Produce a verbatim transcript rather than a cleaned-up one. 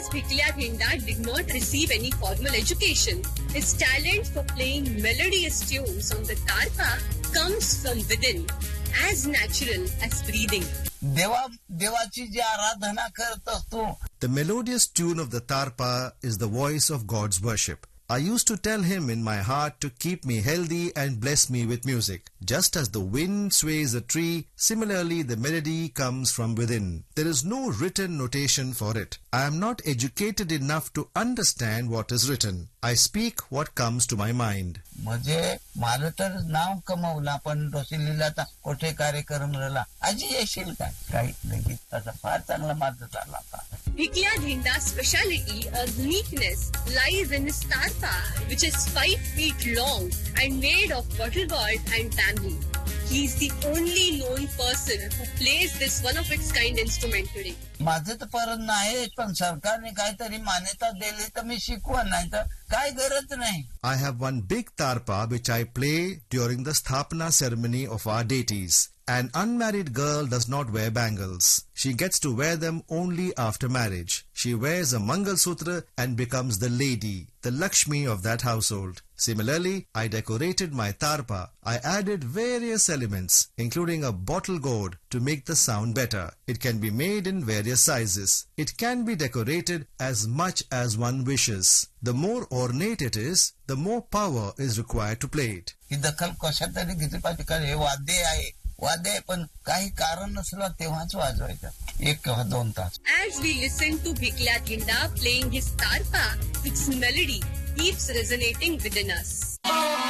Bhiklia Dhinda did not receive any formal education. His talent for playing melodious tunes on the tarpa comes from within, as natural as breathing. देवा देवाची जी आराधना करत असतो. The melodious tune of the tarpa is the voice of God's worship. I used to tell him in my heart to keep me healthy and bless me with music. Just as the wind sways a tree, similarly the melody comes from within. There is no written notation for it. I am not educated enough to understand what is written. I speak what comes to my mind. म्हणजे माझं तर नाव कमवलं पण रोसिलीलाचा कोठे कार्यक्रम झाला आजी येशील का काही नाही तसा फार चांगला माझं चालला होता. Bhiklia Dhinda's speciality or uniqueness lies in his tarpa, which is five feet long and made of bottle gourd and bamboo. He is the only known person who plays this one-of-its-kind instrument today. माझं तर परत नाही पण सरकारने काहीतरी मान्यता दिली तर मी शिकवा नाही तर काय गरज नाही. I have one big tarpa which I play during the Sthapana ceremony of our deities. An unmarried girl does not wear bangles. She gets to wear them only after marriage. She wears a Mangal Sutra and becomes the lady, the Lakshmi of that household. Similarly, I decorated my tarpa. I added various elements, including a bottle gourd, to make the sound better. It can be made in various sizes. It can be decorated as much as one wishes. The more ornate it is, the more power is required to play it. ही दखल कशात तरी घेतली पाहिजे कारण हे वाद्य आहे वाद्य पण काही कारण नसलं तेव्हाच वाजवायचं एक किंवा दोन तास. As we listen to Bhiklia Dhinda playing his tarpa, its melody keeps resonating within us.